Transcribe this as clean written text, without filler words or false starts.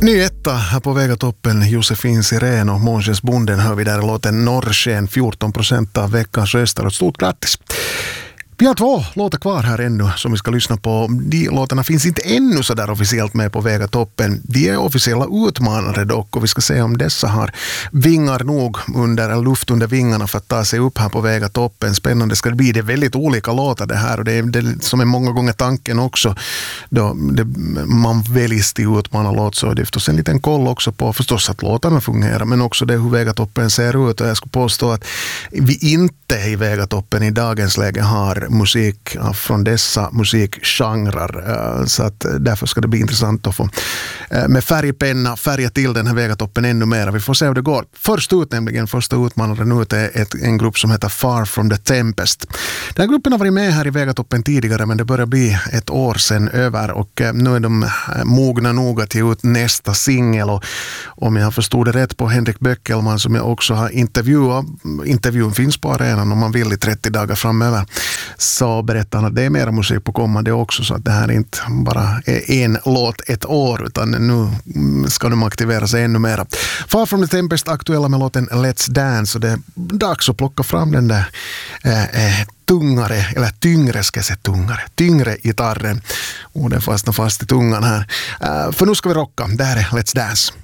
Ny etta här på Vega toppen, Josefin Sirén och Månskensbonden hör vi där låten Norrsken, 14% av veckans röster, och stort grattis. Vi har 2 låtar kvar här ännu som vi ska lyssna på. De låtarna finns inte ännu så där officiellt med på Vega toppen. De är officiella utmanare dock, och vi ska se om dessa har vingar nog eller luft under vingarna för att ta sig upp här på Vega toppen. Spännande ska det bli. Det är väldigt olika låtar det här, och det är det som är många gånger tanken också då man väljs till utmanarlåt, så det är förstås en liten koll också på förstås att låtarna fungerar, men också det hur Vega toppen ser ut. Och jag skulle påstå att vi inte i Vega toppen i dagens läge har musik från dessa musikgenrer, så att därför ska det bli intressant att få med färgpenna färga till den här Vegatoppen ännu mer. Vi får se hur det går. Första utmanaren ut är en grupp som heter Far from the Tempest. Den här gruppen har varit med här i Vegatoppen tidigare, men det börjar bli ett år sedan över, och nu är de mogna nog att ge ut nästa singel. Och om jag förstod det rätt på Henrik Böckelman, som jag också har intervjuat, intervjun finns på arenan om man vill i 30 dagar framöver, så berättar han att det är mer musik på kommande också, så att det här är inte bara en låt ett år, utan nu ska de aktivera sig ännu mer. Far from the Tempest aktuella med låten Let's Dance, och det är dags att plocka fram den där tyngre gitarren, och den fastnar fast i tungan här. För nu ska vi rocka. Det här är Let's Dance.